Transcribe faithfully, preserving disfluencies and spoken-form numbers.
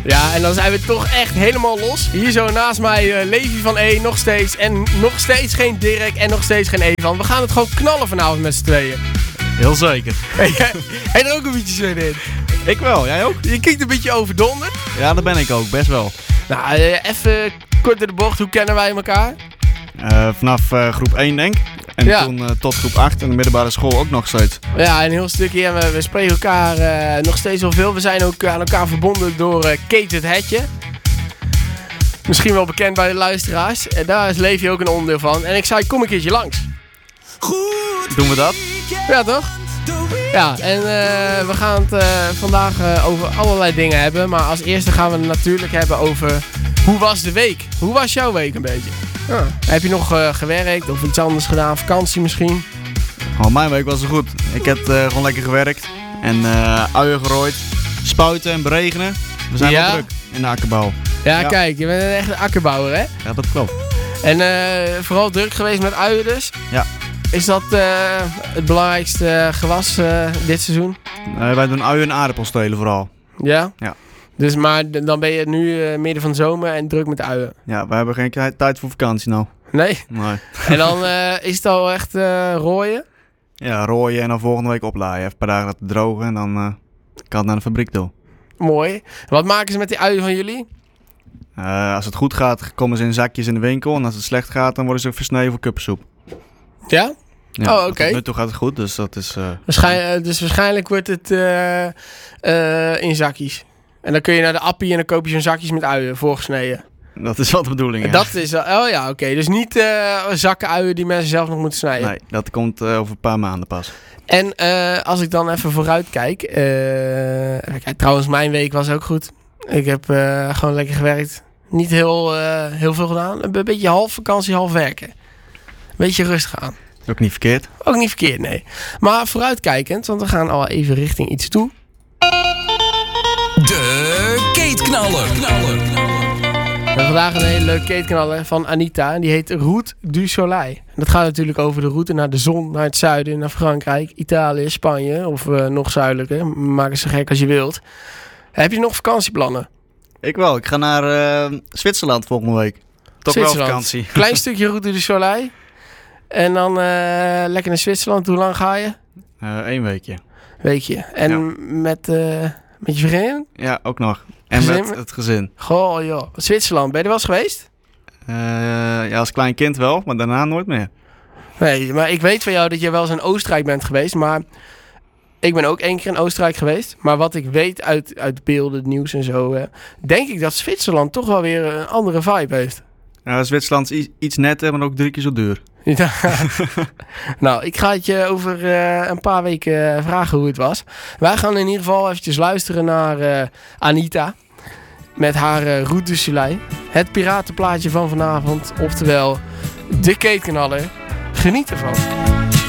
Ja, en dan zijn we toch echt helemaal los. Hier zo naast mij uh, Levi van E, nog steeds. En nog steeds geen Dirk en nog steeds geen Evan. We gaan het gewoon knallen vanavond met z'n tweeën. Heel zeker. Heb je er ook een beetje zin in? Ik wel, jij ook? Je kijkt een beetje overdonderd. Ja, dat ben ik ook, best wel. Nou, uh, even kort door de bocht. Hoe kennen wij elkaar? Uh, vanaf uh, groep één denk ik. En Ja. toen uh, tot groep acht en de middelbare school ook nog steeds. Ja, een heel stukje. En we, we spreken elkaar uh, nog steeds wel veel. We zijn ook aan elkaar verbonden door uh, Kate het Hetje. Misschien wel bekend bij de luisteraars. En daar is Levi ook een onderdeel van. En ik zei, kom een keertje langs. Goed. Doen we dat? Ja, toch? Ja, en uh, we gaan het uh, vandaag uh, over allerlei dingen hebben. Maar als eerste gaan we het natuurlijk hebben over... Hoe was de week? Hoe was jouw week een beetje? Ja. Heb je nog uh, gewerkt of iets anders gedaan? Vakantie misschien? Oh, mijn week was er goed. Ik heb uh, gewoon lekker gewerkt. En uh, uien gerooid. Spuiten en beregenen. We zijn Ja. wel druk in de akkerbouw. Ja, Ja. kijk, je bent een echte akkerbouwer, hè? Ja, dat klopt. En uh, vooral druk geweest met uien dus? Ja. Is dat uh, het belangrijkste gewas uh, dit seizoen? Uh, wij doen uien en aardappelstelen vooral. Ja? Ja. Dus, maar d- dan ben je nu uh, midden van de zomer en druk met uien? Ja, we hebben geen k- tijd voor vakantie nou. Nee? Nee. En dan uh, is het al echt uh, rooien? Ja, rooien en dan volgende week oplaaien. Even een paar dagen laten drogen en dan uh, kan het naar de fabriek toe. Mooi. Wat maken ze met die uien van jullie? Uh, als het goed gaat, komen ze in zakjes in de winkel. En als het slecht gaat, dan worden ze versneden voor kuppensoep. Ja? Ja, Oh, oké. Tot nu toe gaat het goed, dus dat is... Uh, Waarschijn- dus waarschijnlijk wordt het uh, uh, in zakjes. En dan kun je naar de appie en dan koop je zo'n zakjes met uien voorgesneden. dat is wel de bedoeling, ja. Dat is... Oh ja, oké. Okay. Dus niet uh, zakken uien die mensen zelf nog moeten snijden. Nee, dat komt uh, over een paar maanden pas. En uh, als ik dan even vooruit kijk... Uh, kijk, trouwens, mijn week was ook goed. Ik heb uh, gewoon lekker gewerkt. Niet heel, uh, heel veel gedaan. Een beetje half vakantie, half werken. Beetje rustig aan. Ook niet verkeerd. Ook niet verkeerd, nee. Maar vooruitkijkend, want we gaan al even richting iets toe. De keetknaller. Knaller. We hebben vandaag een hele leuke keetknaller van Anita. En die heet Route du Soleil. En dat gaat natuurlijk over de route naar de zon, naar het zuiden, naar Frankrijk, Italië, Spanje. Of uh, nog zuidelijker. Maak het zo gek als je wilt. Heb je nog vakantieplannen? Ik wel. Ik ga naar uh, Zwitserland volgende week. Toch wel Zwitserland. vakantie. Klein stukje Route du Soleil. En dan uh, lekker naar Zwitserland. Hoe lang ga je? Eén uh, weekje. Weekje. En Ja. met, uh, met je vriendin? Ja, ook nog. En Gezin? met het gezin. Goh joh. Zwitserland, ben je er wel eens geweest? Uh, ja, als klein kind wel, maar daarna nooit meer. Nee, maar ik weet van jou dat je wel eens in Oostenrijk bent geweest. Maar ik ben ook één keer in Oostenrijk geweest. Maar wat ik weet uit, uit beelden, het nieuws en zo... Uh, denk ik dat Zwitserland toch wel weer een andere vibe heeft. Ja, Zwitserland is i- iets netter, maar ook drie keer zo duur. Ja. Nou, ik ga het je over uh, een paar weken uh, vragen hoe het was. Wij gaan in ieder geval eventjes luisteren naar uh, Anita. Met haar uh, Route du Soleil. Het piratenplaatje van vanavond. Oftewel, de keetknaller. Geniet ervan.